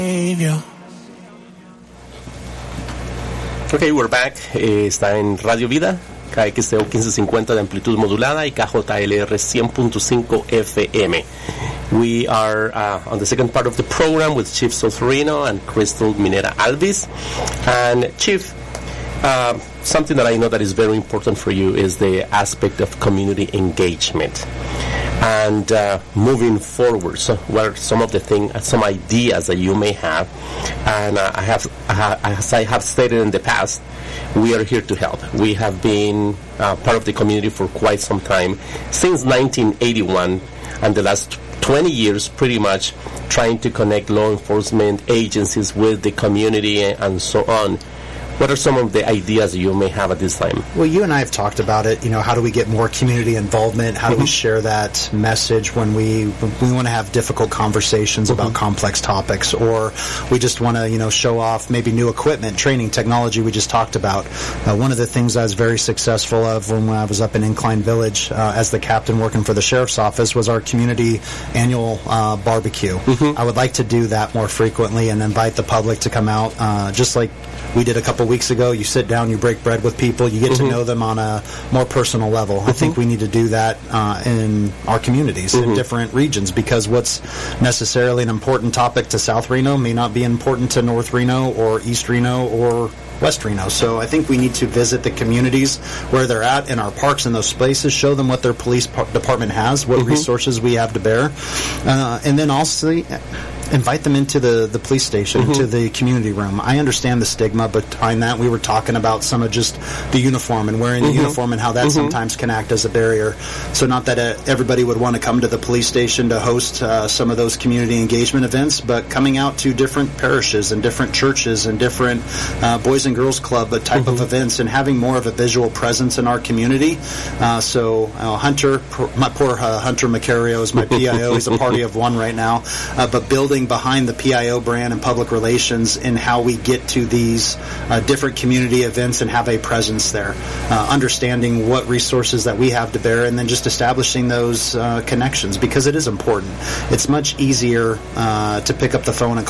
Ok, we're back. Está en Radio Vida, KXTO 1550 de amplitud modulada y KJLR 100.5 FM. We are on the second part of the program with Chief Solferino and Crystal Minera Alvis. And Chief, something that I know that is very important for you is the aspect of community engagement. And moving forward, so what are some of the things, some ideas that you may have? And as I have stated in the past, we are here to help. We have been part of the community for quite some time, since 1981, and the last 20 years pretty much trying to connect law enforcement agencies with the community and so on. What are some of the ideas you may have at this time? Well, you and I have talked about it. You know, how do we get more community involvement? How do we share that message when we want to have difficult conversations about complex topics, or we just want to, show off maybe new equipment, training, technology we just talked about. One of the things I was very successful of when I was up in Incline Village as the captain working for the sheriff's office was our community annual barbecue. I would like to do that more frequently and invite the public to come out, just like we did a couple weeks ago. You sit down, you break bread with people, you get to know them on a more personal level. I think we need to do that in our communities, in different regions, because what's necessarily an important topic to South Reno may not be important to North Reno or East Reno or West Reno. So I think we need to visit the communities where they're at in our parks and those spaces, show them what their police department has, what resources we have to bear, and then also invite them into the police station, into the community room. I understand the stigma behind that. We were talking about some of just the uniform and wearing the uniform and how that sometimes can act as a barrier. So not that everybody would want to come to the police station to host some of those community engagement events, but coming out to different parishes and different churches and different Boys and Girls Club type of events and having more of a visual presence in our community. So Hunter, my poor Hunter Macario is my PIO. He's a party of one right now. But building behind the PIO brand and public relations and how we get to these different community events and have a presence there, understanding what resources that we have to bear, and then just establishing those connections, because it is important. It's much easier to pick up the phone and